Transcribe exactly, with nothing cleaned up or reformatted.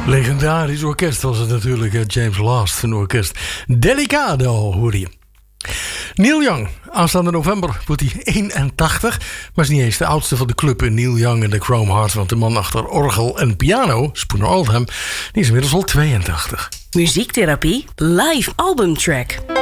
Legendarisch orkest was het natuurlijk. James Last, een orkest. Delicado, hoorde je. Neil Young, aanstaande november wordt hij eenentachtig. Maar is niet eens de oudste van de club in Neil Young en de Chrome Heart. Want de man achter orgel en piano, Spooner Oldham, die is inmiddels al tweeëntachtig. Muziektherapie, live albumtrack.